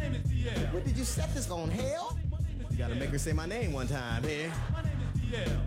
name is DL. Where did you set this on, hell? You gotta make her say my name one time here. My name is DL.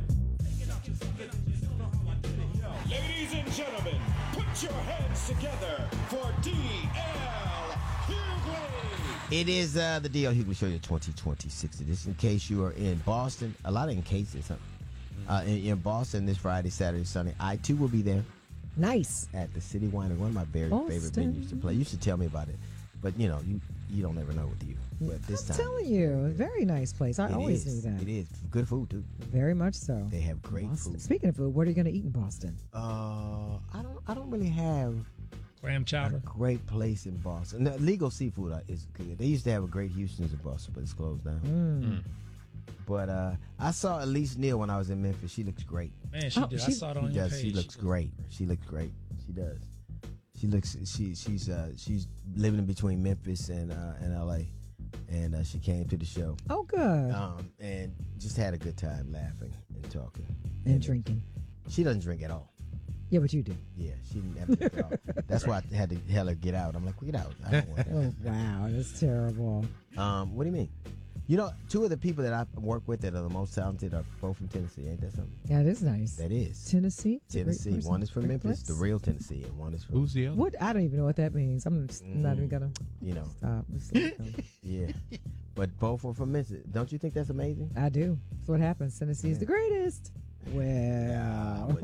Ladies and gentlemen, put your hands together for D.L. Hughley. It is the DL Hughley Show, your 2026 edition. In case you are in Boston, a lot of in cases, huh? In Boston this Friday, Saturday, Sunday, I too will be there. Nice. At the City Winery, one of my very favorite venues to play. You should tell me about it. But, you know, you don't ever know with you. But this I'm time, telling you, very nice place. I always knew that. It is. Good food, too. Very much so. They have great food. Speaking of food, what are you going to eat in Boston? I don't really have clam chowder. A great place in Boston. No, Legal Seafood is good. They used to have a great Houston's in Boston, but it's closed down. But I saw Elise Neal when I was in Memphis. She looks great. Man, she did. I saw it on your page. She looks great. She looks great. She does. She looks. She's living in between Memphis and LA, and she came to the show. Oh, good. And just had a good time laughing and talking and drinking. She doesn't drink at all. Yeah, but you do. Yeah, she didn't have to drink at all. That's why I had to tell her get out. I'm like, well, get out. I don't want that. Oh, wow, that's terrible. What do you mean? You know, two of the people that I work with that are the most talented are both from Tennessee. Ain't that something? Yeah, it is nice. That is. Tennessee? Tennessee. One is from Memphis, the real Tennessee, and one is from... Who's the other? What? I don't even know what that means. I'm just not even going to stop. Yeah. But both are from Memphis. Don't you think that's amazing? I do. That's what happens. Tennessee is the greatest. Well.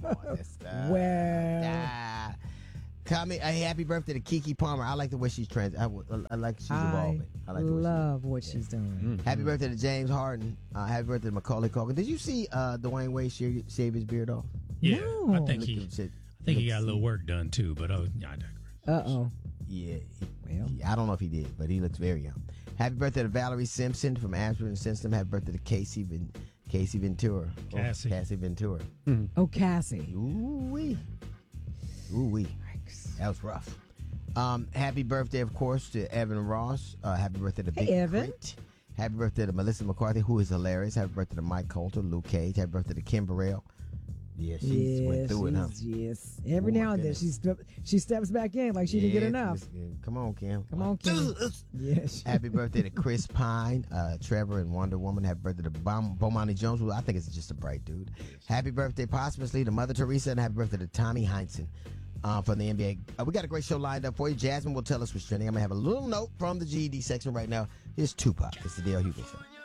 Well. Tell me, hey, happy birthday to Keke Palmer. I like the way she's I like she's evolving. I like love what she's doing. Happy birthday to James Harden. Happy birthday to Macaulay Culkin. Did you see Dwayne Wade shave his beard off? Yeah, No. I think he got a little work done too. But I digress. Uh-oh. Yeah. I don't know if he did, but he looks very young. Happy birthday to Valerie Simpson from Ashburn and Simpson. Happy birthday to Casey Ventura. Cassie. Cassie Ventura. Oh, Cassie. Ooh-wee. Ooh-wee. That was rough. Happy birthday, of course, to Evan Ross. Happy birthday to Big Evan. Crit. Happy birthday to Melissa McCarthy, who is hilarious. Happy birthday to Mike Coulter, Luke Cage. Happy birthday to Kim Burrell. Yeah, she went through it, huh? Yes. Every now and then she steps back in like she didn't get enough. Come on, Kim. Come on, Kim. Yes. Happy birthday to Chris Pine, Trevor, and Wonder Woman. Happy birthday to Bomani Jones, who I think is just a bright dude. Happy birthday, posthumously, to Mother Teresa, and happy birthday to Tommy Heinsohn. From the NBA. We got a great show lined up for you. Jasmine will tell us what's trending. I'm going to have a little note from the GED section right now. Here's Tupac. It's the DL Hughley Show.